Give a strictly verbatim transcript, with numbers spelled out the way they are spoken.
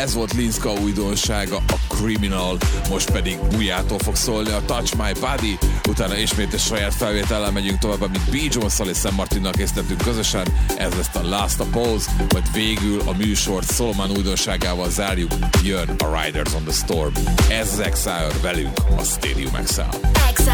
Ez volt Linska újdonsága, a Criminal, most pedig Bujától fog szólni a Touch My Body, utána ismét egy saját felvétellel megyünk tovább, amit B. Jones-szal és Sam Martinnal készítettünk közösen, ez lesz a Last Pose, majd végül a műsort Solomon újdonságával zárjuk, jön a Riders on the Storm. Ez az Exile velünk a Stadium Exile. Exile.